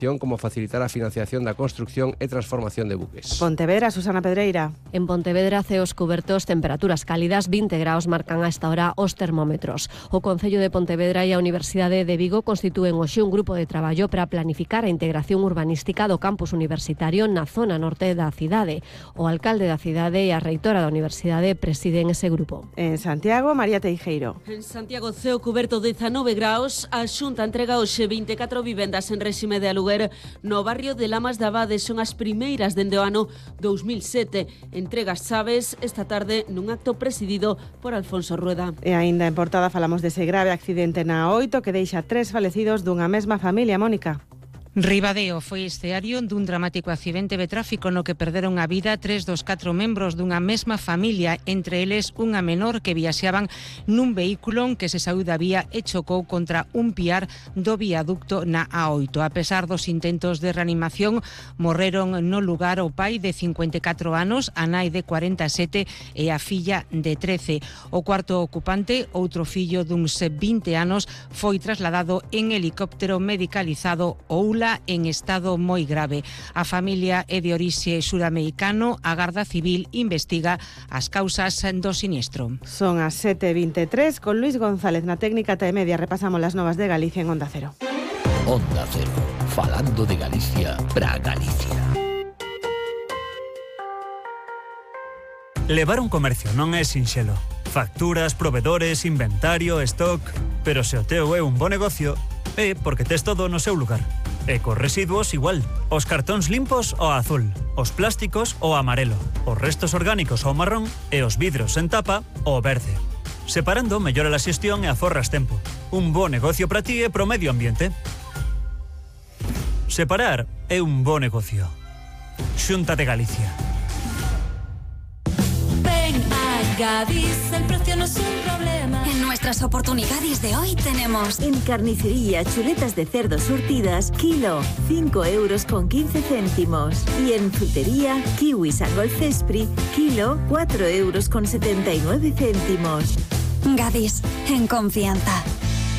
como facilitar a financiación da construción e transformación de buques. Pontevedra, Susana Pedreira. En Pontevedra, ceos cubertos, temperaturas cálidas, 20 graus marcan a esta hora os termómetros. O Concello de Pontevedra e a Universidade de Vigo constitúen hoxe un grupo de traballo para planificar a integración urbanística do campus universitario na zona norte da cidade. O alcalde da cidade e a reitora da universidade presiden ese grupo. En Santiago, María Teijeiro. En Santiago, ceo cuberto 19 graus, a Xunta entrega hoxe 24 vivendas en réxime de aluguer no barrio de Lamas de Abade. Son as primeiras dende o ano 2007. Entregas chaves esta tarde nun acto presidido por Alfonso Rueda. E aínda en portada falamos dese grave accidente na A8 que deixa 3 falecidos dunha mesma familia, Mónica. Ribadeo foi escenario dun dramático accidente de tráfico no que perderon a vida 3 dos 4 membros dunha mesma familia, entre eles unha menor que viaxaban nun vehículo que se saíu da vía e chocou contra un piar do viaducto na A8. A pesar dos intentos de reanimación, morreron no lugar o pai de 54 anos, a nai de 47 e a filla de 13. O cuarto ocupante, outro fillo duns 20 anos, foi trasladado en helicóptero medicalizado ou en estado moi grave. A familia é de orixe suramericano. A Garda Civil investiga as causas do sinistro. Son as 7:23 con Luis González na técnica TE Media. Repasamos las novas de Galicia en Onda Cero. Onda Cero, falando de Galicia para Galicia. Levar un comercio non é sinxelo. Facturas, provedores, inventario, stock... Pero se o teu é un bo negocio, é porque tes todo no seu lugar. E cos residuos igual. Os cartóns limpos ao azul, os plásticos ao amarelo, os restos orgánicos ao marrón e os vidros en tapa ao verde. Separando mellora a xestión e aforras tempo. Un bo negocio para ti e pro medio ambiente. Separar é un bo negocio. Xunta de Galicia. Ven a Gadis, el precio no es un problema. En nuestras oportunidades de hoy tenemos en carnicería chuletas de cerdo surtidas, kilo, 5,15 €. Y en frutería, kiwis Angolcespri, kilo, 4,79 €. Gadis, en confianza.